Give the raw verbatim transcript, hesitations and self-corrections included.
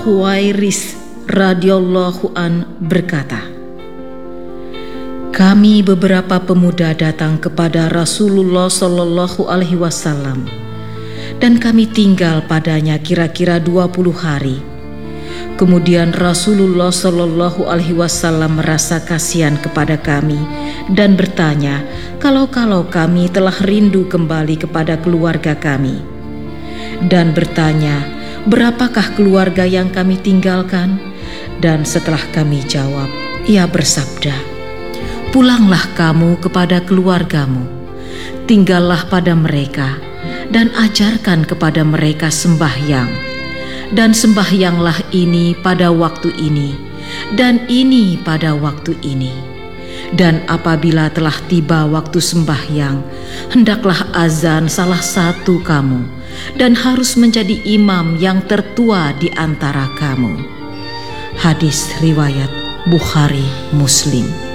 Al-Huwairis radhiyallahu an berkata, kami beberapa pemuda datang kepada Rasulullah Shallallahu Alaihi Wasallam dan kami tinggal padanya kira-kira dua puluh hari. Kemudian Rasulullah Shallallahu Alaihi Wasallam merasa kasihan kepada kami dan bertanya kalau-kalau kami telah rindu kembali kepada keluarga kami, dan bertanya berapakah keluarga yang kami tinggalkan. Dan setelah kami jawab, ia bersabda, pulanglah kamu kepada keluargamu, tinggallah pada mereka dan ajarkan kepada mereka sembahyang, dan sembahyanglah ini pada waktu ini dan ini pada waktu ini. Dan apabila telah tiba waktu sembahyang, hendaklah azan salah satu kamu dan harus menjadi imam yang tertua di antara kamu. Hadis riwayat Bukhari Muslim.